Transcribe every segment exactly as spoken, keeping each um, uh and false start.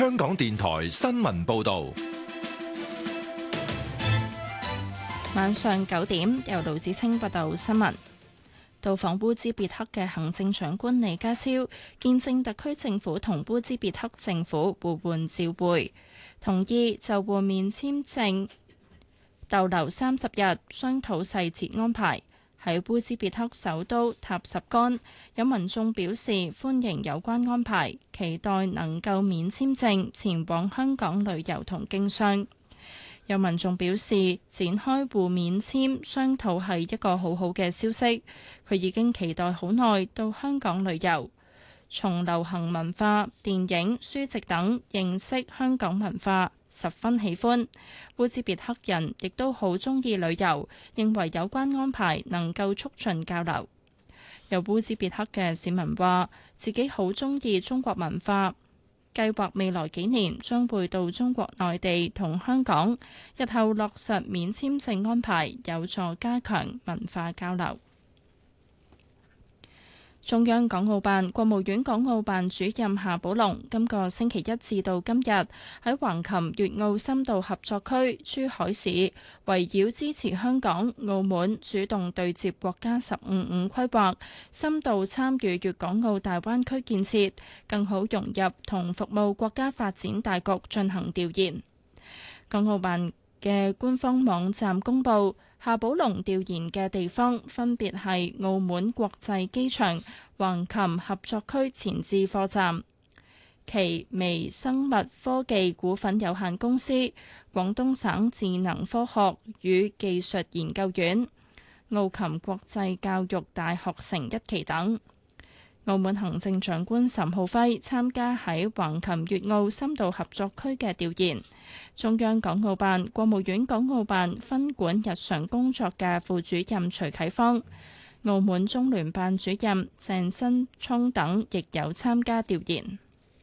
香港電台新聞報道。 晚上九點，由盧子清報道新聞。到訪烏茲別克嘅行政長官李家超見證特區政府同烏茲別克政府互換照會，同意就會面簽證逗留三十日，商討細節安排。喺烏茲別克首都塔什干，有民眾表示歡迎有關安排，期待能夠免簽證前往香港旅遊同經商。有民眾表示，展開互免簽商討係一個好好嘅消息，佢已經期待好耐到香港旅遊，從流行文化、電影、書籍等認識香港文化，十分喜歡。烏茲別克人亦都好鍾意旅遊，認為有關安排能夠促進交流。有烏茲別克嘅市民話，自己好鍾意中國文化，計劃未來幾年將會到中國內地同香港，日後落實免簽證安排，有助加強文化交流。中央港澳辦、國務院港澳辦主任夏寶龍今個星期一至到今日喺橫琴粵澳深度合作區珠海市，圍繞支持香港、澳門主動對接國家十五五規劃，深度參與粵港澳大灣區建設，更好融入同服務國家發展大局進行調研。港澳辦嘅官方網站公佈，夏寶龍調研嘅地方分別係澳門國際機場、橫琴合作區前置貨站、奇微生物科技股份有限公司、廣東省智能科學與技術研究院、澳琴國際教育大學城一期等。澳門行政長官岑浩輝參加喺橫琴粵澳深度合作區嘅調研。中央港澳辦、國務院港澳辦分管日常工作嘅副主任徐啟芳、澳門中聯辦主任鄭新聰等亦有參加調研。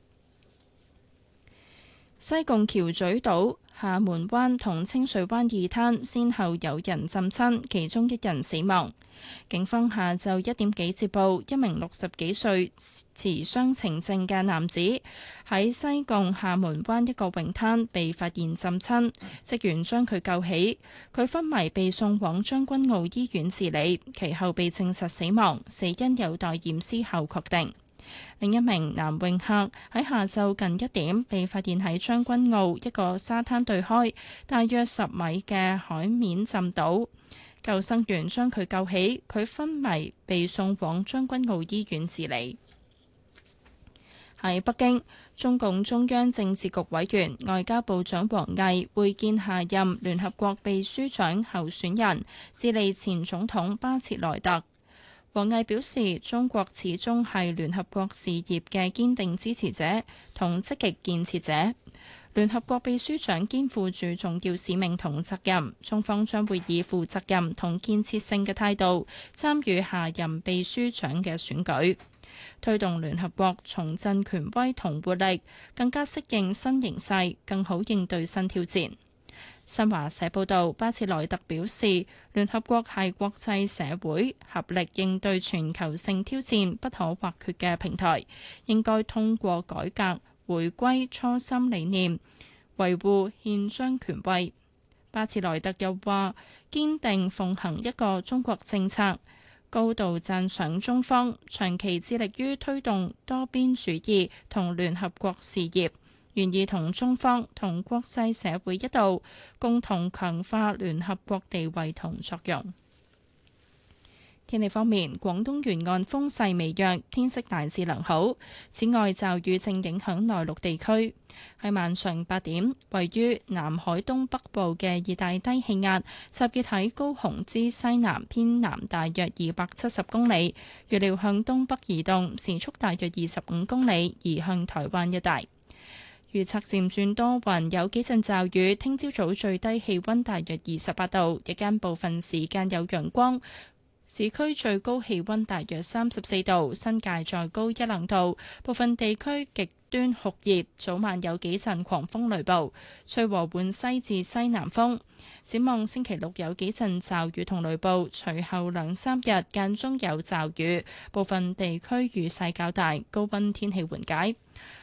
西貢橋咀島、廈門灣同清水灣二灘先後有人浸親，其中一人死亡。警方下晝一點幾接報，一名六十幾歲持雙程證嘅男子喺西貢廈門灣一個泳灘被發現浸親，職員將佢救起，佢昏迷被送往將軍澳醫院治理，其後被證實死亡，死因有待驗屍後確定。另一名男泳客喺下晝近一點被發現喺將軍澳一個沙灘對開大約十米嘅海面浸倒，救生員將佢救起，佢昏迷被送往將軍澳醫院治理。喺北京，中共中央政治局委員、外交部長王毅會見下任聯合國秘書長候選人、智利前總統巴切萊特。王毅表示，中國始終係聯合國事業嘅堅定支持者同積極建設者。聯合國秘書長肩負住重要使命同責任，中方將會以負責任同建設性嘅態度參與下任秘書長嘅選舉，推動聯合國重振權威同活力，更加適應新形勢，更好應對新挑戰。新華社報道，巴切萊特表示，聯合國係國際社會合力應對全球性挑戰不可或缺嘅平台，應該通過改革回歸初心理念，維護憲章權威。巴切萊特又話，堅定奉行一個中國政策，高度讚賞中方長期致力於推動多邊主義同聯合國事業，願意同中方同國際社會一道，共同強化聯合國地位同作用。天氣方面，廣東沿岸風勢微弱，天色大致良好。此外，驟雨正影響內陸地區。喺晚上八點，位於南海東北部嘅熱帶低氣壓集結喺高雄之西南偏南大約二百七十公里，預料向東北移動，時速大約二十五公里，移向台灣一帶。預測漸轉多雲，有幾陣驟雨。聽朝早最低氣溫大約二十八度，日間部分時間有陽光。市區最高氣溫大約三十四度，新界再高一兩度。部分地區極端酷熱，早晚有幾陣狂風雷暴，吹和緩西至西南風。展望星期六有幾陣驟雨同雷暴，隨後兩三日間中有驟雨，部分地區雨勢較大，高溫天氣緩解。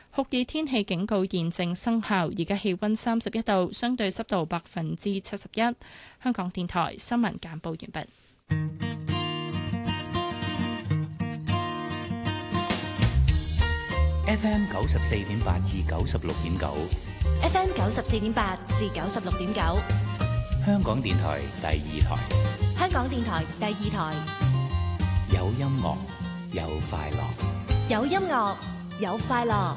酷熱天氣警告現正生效，而家氣溫三十一度，相對濕度百分之七十一。香港電台新聞簡報完畢。 F M 九十四點八至九十六點九 ，F M 九十四點八至九十六點九， 香港電台第二台， 香港電台第二台， 有音樂，有快樂， 有音樂，有快樂。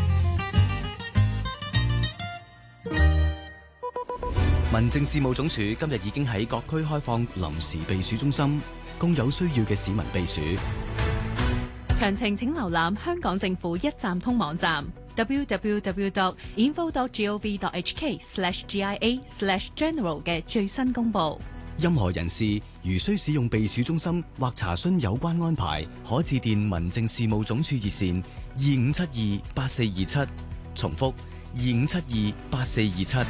民政事務總署今日已經喺各區開放臨時避暑中心，供有需要嘅市民避暑。 詳情請瀏覽香港政府一站通網站 double-u double-u double-u dot info dot gov dot h k slash g i a slash general 嘅最新公佈。 任何人士如需使用避暑中心或查詢有關安排，可致電民政事務總署熱線二五七二八四二七，重複二五七二八四二七。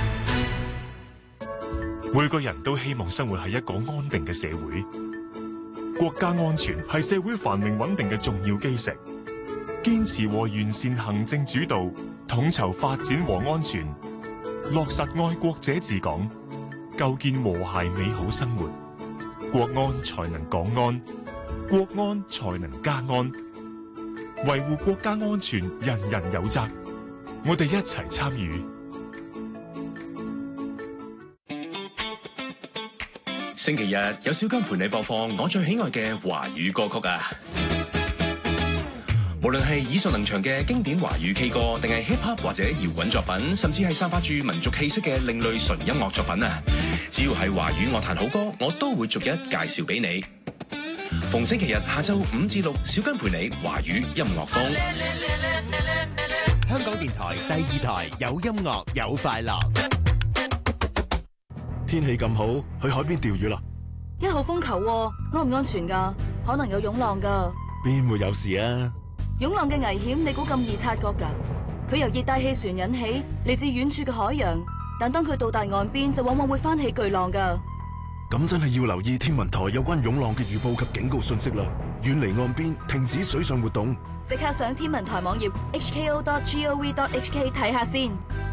每個人都希望生活喺一個安定嘅社會。國家安全係社會繁榮穩定嘅重要基石，堅持和完善行政主導，統籌發展和安全，落實愛國者治港，構建和諧美好生活，國安才能港安，國安才能家安。維護國家安全，人人有責，我哋一齊參與。 星期日有小姜陪你播放我最喜愛嘅華語歌曲啊！無論係耳熟能詳嘅經典華語 K 歌，定係 hip hop 或者搖滾作品，甚至係散發住民族氣息嘅另類純音樂作品啊！只要係華語樂壇好歌，我都會逐一介紹俾你。逢星期日下晝五至六，小姜陪你華語音樂風。 香港電台第二台有音樂有快樂。 天氣咁好，去海邊釣魚啦！ 一號風球喎，安唔安全㗎？可能有湧浪㗎。 邊會有事啊？ 湧浪嘅危險，你估咁易察覺㗎？佢由熱帶氣旋引起，嚟自遠處嘅海洋，但當佢到達岸邊，就往往會翻起巨浪㗎。 咁真係要留意天文台有關湧浪嘅預報及警告信息啦！遠離岸邊，停止水上活動。 即刻上天文台網頁 h k o dot gov dot h k 睇下先。